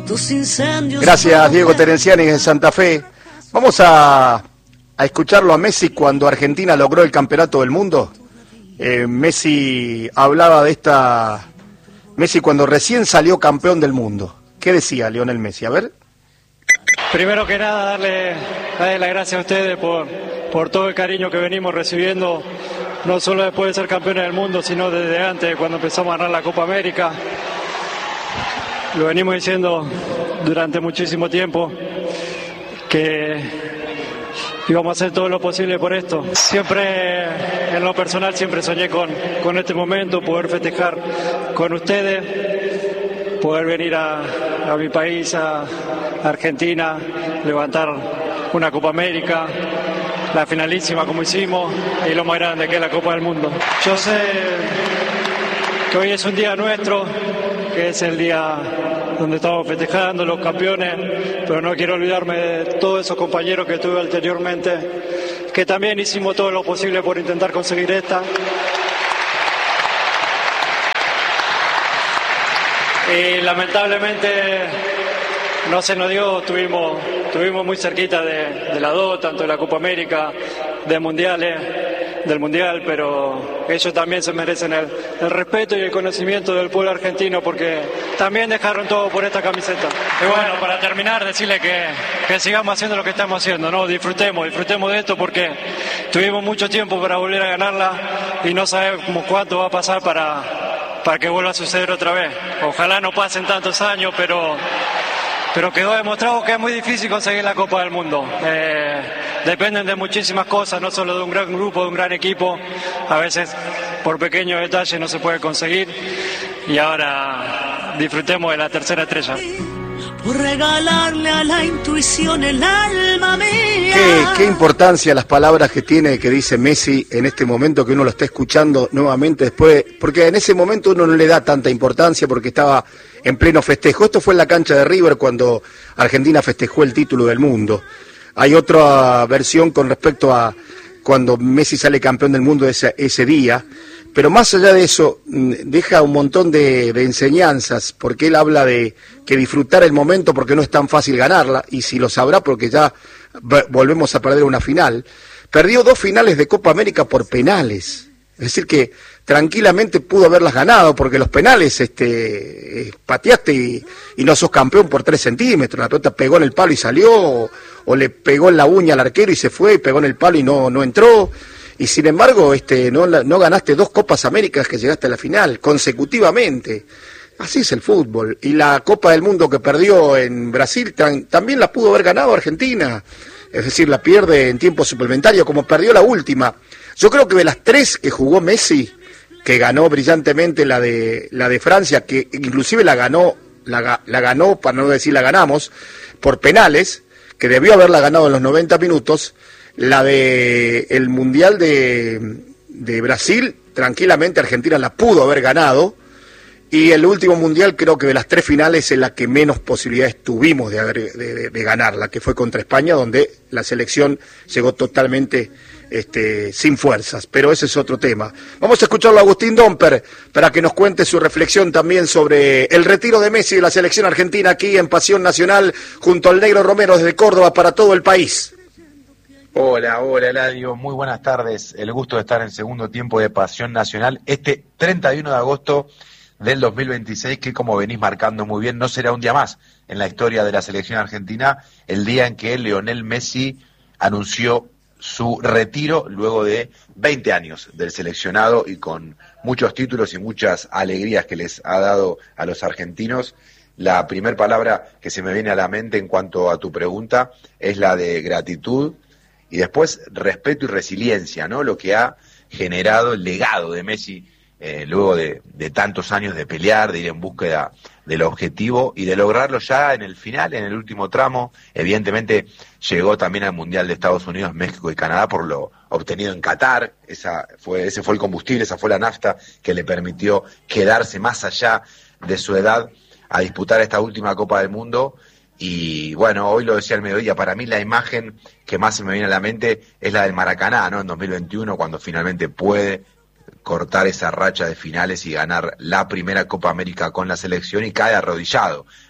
tus incendios. Gracias, Diego Terenciani en Santa Fe. Vamos a escucharlo a Messi cuando Argentina logró el campeonato del mundo. Messi hablaba de esta... Messi cuando recién salió campeón del mundo. ¿Qué decía Lionel Messi? A ver. Primero que nada, darle las gracias a ustedes por todo el cariño que venimos recibiendo, no solo después de ser campeones del mundo, sino desde antes, cuando empezamos a ganar la Copa América. Lo venimos diciendo durante muchísimo tiempo, que íbamos a hacer todo lo posible por esto. Siempre, en lo personal, siempre soñé con este momento, poder festejar con ustedes, poder venir a mi país, a Argentina, levantar una Copa América, la finalísima como hicimos, y lo más grande que es la Copa del Mundo. Yo sé que hoy es un día nuestro, que es el día donde estamos festejando los campeones, pero no quiero olvidarme de todos esos compañeros que tuve anteriormente, que también hicimos todo lo posible por intentar conseguir esta. Y lamentablemente no se nos dio, estuvimos muy cerquita de las dos, tanto de la Copa América, del Mundial, pero ellos también se merecen el respeto y el conocimiento del pueblo argentino, porque también dejaron todo por esta camiseta. Y bueno, para terminar, decirle que sigamos haciendo lo que estamos haciendo, ¿no? Disfrutemos de esto, porque tuvimos mucho tiempo para volver a ganarla y no sabemos cuánto va a pasar para que vuelva a suceder otra vez. Ojalá no pasen tantos años, pero quedó demostrado que es muy difícil conseguir la Copa del Mundo. Dependen de muchísimas cosas, no solo de un gran grupo, de un gran equipo. A veces por pequeños detalles no se puede conseguir. Y ahora disfrutemos de la tercera estrella. Por regalarle a la intuición el alma mía. Qué importancia las palabras que dice Messi en este momento, que uno lo está escuchando nuevamente después, porque en ese momento uno no le da tanta importancia porque estaba en pleno festejo. Esto fue en la cancha de River cuando Argentina festejó el título del mundo. Hay otra versión con respecto a cuando Messi sale campeón del mundo ese día, pero más allá de eso deja un montón de enseñanzas, porque él habla de que disfrutar el momento porque no es tan fácil ganarla, y si lo sabrá porque ya volvemos a perder una final. Perdió 2 finales de Copa América por penales, es decir que tranquilamente pudo haberlas ganado, porque los penales pateaste y no sos campeón por 3 centímetros, la pelota pegó en el palo y salió, o le pegó en la uña al arquero y se fue, y pegó en el palo y no entró. Y sin embargo, no ganaste 2 Copas Américas que llegaste a la final, consecutivamente. Así es el fútbol. Y la Copa del Mundo que perdió en Brasil también la pudo haber ganado Argentina. Es decir, la pierde en tiempo suplementario, como perdió la última. Yo creo que de las 3 que jugó Messi, que ganó brillantemente la de Francia, que inclusive la ganó, para no decir la ganamos, por penales, que debió haberla ganado en los 90 minutos, la de el Mundial de Brasil, tranquilamente Argentina la pudo haber ganado, y el último Mundial creo que de las 3 finales es la que menos posibilidades tuvimos de ganarla, que fue contra España, donde la selección llegó totalmente sin fuerzas, pero ese es otro tema. Vamos a escucharlo a Agustín Domper para que nos cuente su reflexión también sobre el retiro de Messi de la selección argentina, aquí en Pasión Nacional, junto al Negro Romero desde Córdoba para todo el país. Hola Eladio, muy buenas tardes, el gusto de estar en segundo tiempo de Pasión Nacional, 31 de agosto del 2026, que como venís marcando muy bien, no será un día más en la historia de la selección argentina, el día en que Lionel Messi anunció su retiro luego de 20 años del seleccionado y con muchos títulos y muchas alegrías que les ha dado a los argentinos. La primera palabra que se me viene a la mente en cuanto a tu pregunta es la de gratitud, y después respeto y resiliencia, ¿no? Lo que ha generado el legado de Messi luego de tantos años de pelear, de ir en búsqueda del objetivo y de lograrlo ya en el final, en el último tramo. Evidentemente llegó también al Mundial de Estados Unidos, México y Canadá por lo obtenido en Qatar. Ese fue el combustible, esa fue la nafta que le permitió quedarse más allá de su edad a disputar esta última Copa del Mundo. Y bueno, hoy lo decía al mediodía, para mí la imagen que más se me viene a la mente es la del Maracaná, ¿no? En 2021, cuando finalmente puede cortar esa racha de finales y ganar la primera Copa América con la selección y cae arrodillado.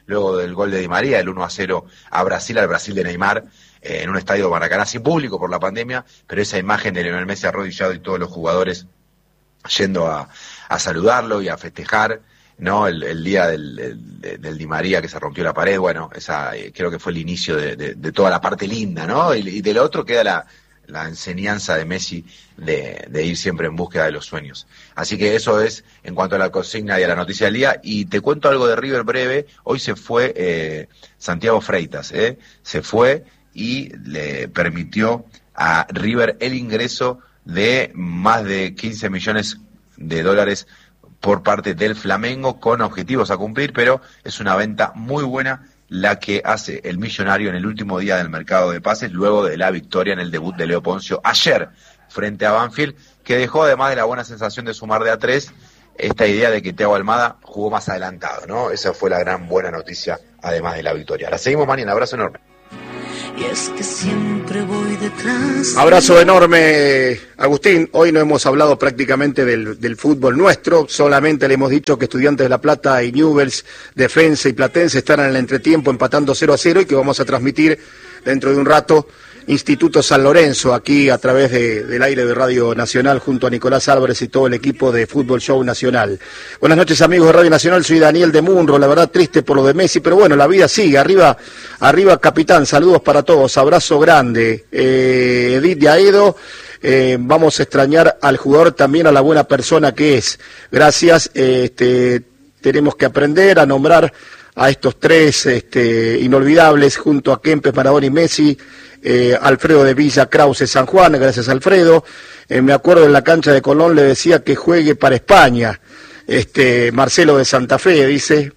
luego del gol de Di María, el 1-0 a Brasil, al Brasil de Neymar, en un estadio de Maracaná sin público por la pandemia, pero esa imagen de Lionel Messi arrodillado y todos los jugadores yendo a saludarlo y a festejar, ¿no? El día del Di María que se rompió la pared, bueno, esa creo que fue el inicio de toda la parte linda, ¿no? Y de lo otro queda la enseñanza de Messi de ir siempre en búsqueda de los sueños. Así que eso es en cuanto a la consigna y a la noticia del día. Y te cuento algo de River breve. Hoy se fue Santiago Freitas, se fue y le permitió a River el ingreso de más de 15 millones de dólares por parte del Flamengo, con objetivos a cumplir, pero es una venta muy buena la que hace el millonario en el último día del mercado de pases, luego de la victoria en el debut de Leo Poncio ayer frente a Banfield, que dejó, además de la buena sensación de sumar de a 3, esta idea de que Thiago Almada jugó más adelantado, ¿no? Esa fue la gran buena noticia, además de la victoria. La seguimos mañana, abrazo enorme. Y es que siempre voy detrás. Abrazo enorme, Agustín. Hoy no hemos hablado prácticamente del fútbol nuestro, solamente le hemos dicho que Estudiantes de La Plata y Newell's, Defensa y Platense están en el entretiempo empatando 0-0 y que vamos a transmitir dentro de un rato Instituto San Lorenzo, aquí a través del aire de Radio Nacional, junto a Nicolás Álvarez y todo el equipo de Fútbol Show Nacional. Buenas noches, amigos de Radio Nacional, soy Daniel de Munro, la verdad triste por lo de Messi, pero bueno, la vida sigue, arriba capitán, saludos para todos, abrazo grande. Edith de Aedo, vamos a extrañar al jugador, también a la buena persona que es. Gracias, tenemos que aprender a nombrar a estos tres inolvidables, junto a Kempes, Maradona y Messi. Alfredo de Villa Krause, San Juan, gracias Alfredo. Me acuerdo en la cancha de Colón le decía que juegue para España. Marcelo de Santa Fe dice,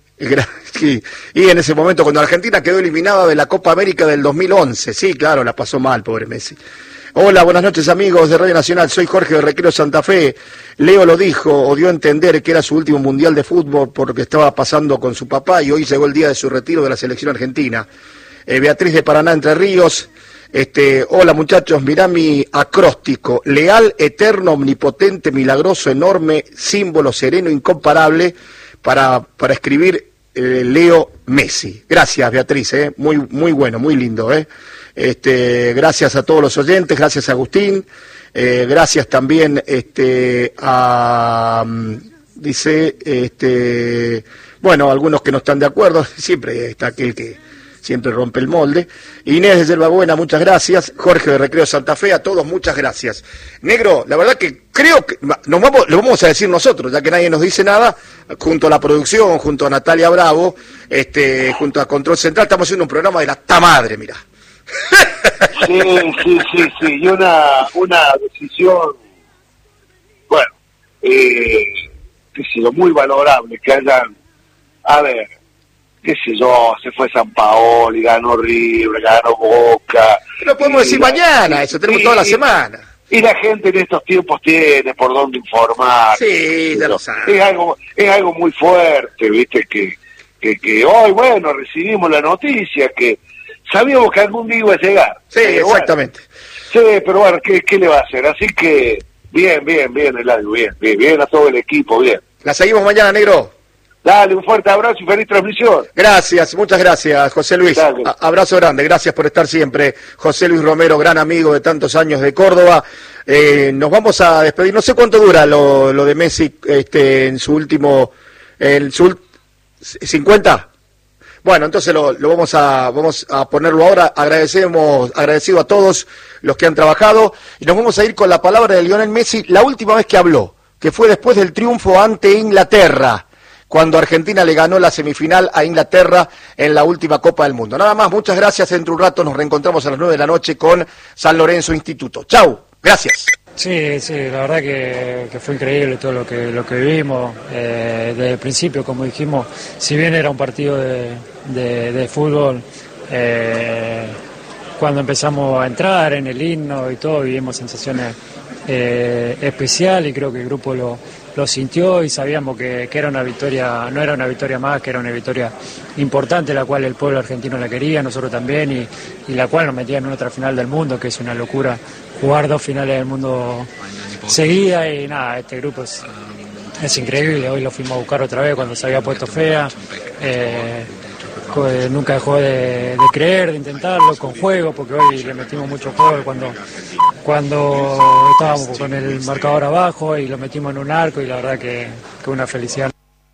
y en ese momento cuando Argentina quedó eliminada de la Copa América del 2011, sí, claro, la pasó mal, pobre Messi. Hola, buenas noches amigos de Radio Nacional, soy Jorge de Recreo Santa Fe. Leo lo dijo o dio a entender que era su último mundial de fútbol porque estaba pasando con su papá y hoy llegó el día de su retiro de la selección argentina. Beatriz de Paraná, Entre Ríos. Hola muchachos, mirá mi acróstico, leal, eterno, omnipotente, milagroso, enorme, símbolo, sereno, incomparable, para escribir Leo Messi. Gracias Beatriz, muy bueno, muy lindo. Gracias a todos los oyentes, gracias Agustín, gracias también a, bueno, algunos que no están de acuerdo, siempre está aquel que siempre rompe el molde. Inés de Yerbabuena, muchas gracias. Jorge de Recreo Santa Fe, a todos muchas gracias. Negro, la verdad que creo que lo vamos a decir nosotros, ya que nadie nos dice nada, junto a la producción, junto a Natalia Bravo, junto a Control Central, estamos haciendo un programa de la ta madre, mirá. Sí, y una decisión, bueno, qué sé yo, muy valorable, que hayan, a ver, qué sé yo, se fue San Paolo y ganó River, ganó Boca. Lo podemos decir mañana, eso tenemos toda la semana. Y la gente en estos tiempos tiene por dónde informar. Sí, ya lo sabe. Es algo muy fuerte, viste, que hoy, bueno, recibimos la noticia que sabíamos que algún día iba a llegar. Sí, exactamente. Bueno, sí, pero bueno, ¿qué le va a hacer? Así que, bien, Eladio, bien a todo el equipo, bien. La seguimos mañana, negro. Dale, un fuerte abrazo y feliz transmisión. Gracias, muchas gracias, José Luis. Abrazo grande, gracias por estar siempre. José Luis Romero, gran amigo de tantos años de Córdoba. Nos vamos a despedir, no sé cuánto dura lo de Messi en su último... ¿50? Bueno, entonces lo vamos a ponerlo ahora. Agradecido a todos los que han trabajado. Y nos vamos a ir con la palabra de Lionel Messi, la última vez que habló, que fue después del triunfo ante Inglaterra, cuando Argentina le ganó la semifinal a Inglaterra en la última Copa del Mundo. Nada más, muchas gracias. Dentro de un rato nos reencontramos a las 9 de la noche con San Lorenzo Instituto. Chau, gracias. Sí, la verdad que fue increíble todo lo que vivimos. Desde el principio, como dijimos, si bien era un partido de fútbol, cuando empezamos a entrar en el himno y todo, vivimos sensaciones especiales y creo que el grupo lo sintió y sabíamos que era una victoria, no era una victoria más, que era una victoria importante, la cual el pueblo argentino la quería, nosotros también, y la cual nos metía en otra final del mundo, que es una locura jugar 2 finales del mundo seguidas. Y nada, este grupo es increíble. Hoy lo fuimos a buscar otra vez cuando se había puesto fea, nunca dejó de creer, de intentarlo con juego, porque hoy le metimos mucho juego cuando estábamos con el marcador abajo y lo metimos en un arco, y la verdad que una felicidad.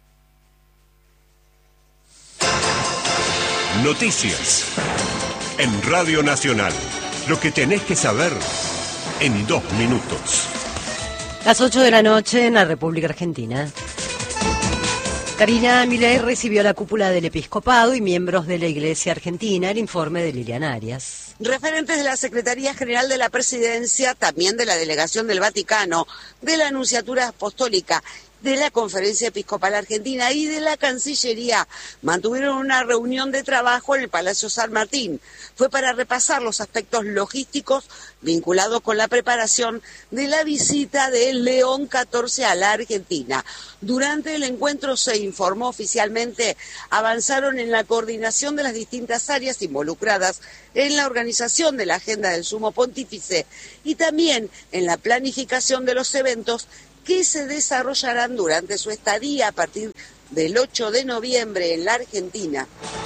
Noticias en Radio Nacional. Lo que tenés que saber en 2 minutos. Las 8 de la noche en la República Argentina. Karina Milei recibió la cúpula del episcopado y miembros de la Iglesia Argentina. El informe de Lilian Arias. Referentes de la Secretaría General de la Presidencia, también de la Delegación del Vaticano, de la Nunciatura Apostólica, de la Conferencia Episcopal Argentina y de la Cancillería mantuvieron una reunión de trabajo en el Palacio San Martín. Fue para repasar los aspectos logísticos vinculados con la preparación de la visita de León XIV a la Argentina. Durante el encuentro se informó oficialmente, avanzaron en la coordinación de las distintas áreas involucradas en la organización de la agenda del Sumo Pontífice y también en la planificación de los eventos que se desarrollarán durante su estadía a partir del 8 de noviembre en la Argentina.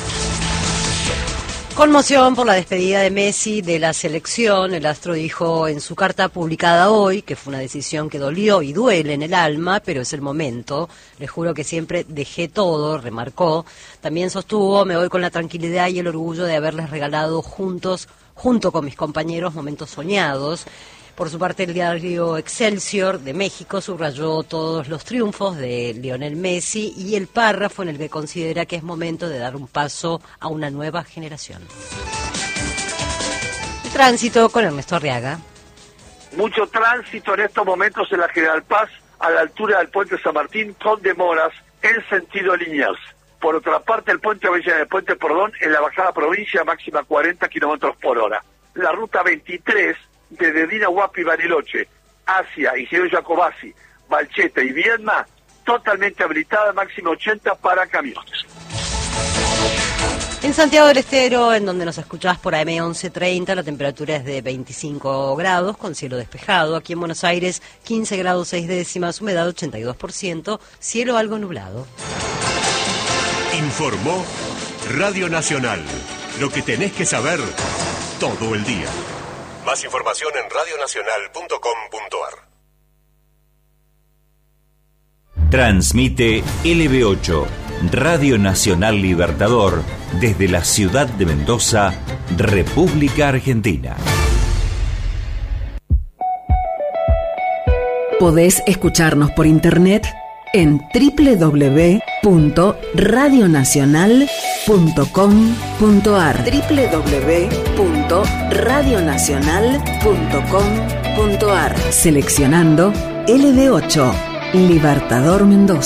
Conmoción por la despedida de Messi de la selección. El astro dijo en su carta publicada hoy que fue una decisión que dolió y duele en el alma, pero es el momento. Les juro que siempre dejé todo, remarcó. También sostuvo, me voy con la tranquilidad y el orgullo de haberles regalado junto con mis compañeros, momentos soñados. Por su parte, el diario Excelsior de México subrayó todos los triunfos de Lionel Messi y el párrafo en el que considera que es momento de dar un paso a una nueva generación. El tránsito con Ernesto Arriaga. Mucho tránsito en estos momentos en la General Paz, a la altura del puente San Martín, con demoras en sentido Liniers. Por otra parte, el puente Avellaneda, el puente Pordón, en la bajada provincia, máxima 40 kilómetros por hora. La ruta 23, desde Dina Huapi y Bariloche hacia Ingeniero Jacobasi, Balcheta y Viedma, totalmente habilitada, máxima 80 para camiones. En Santiago del Estero, en donde nos escuchás por AM 1130, la temperatura es de 25 grados, con cielo despejado. Aquí en Buenos Aires, 15 grados 6 décimas, humedad 82%, cielo algo nublado. Informó Radio Nacional. Lo que tenés que saber todo el día. Más información en radionacional.com.ar. Transmite LB8, Radio Nacional Libertador, desde la ciudad de Mendoza, República Argentina. Podés escucharnos por internet en www.radionacional.com.ar www.radionacional.com.ar Seleccionando LB8, Libertador Mendoza.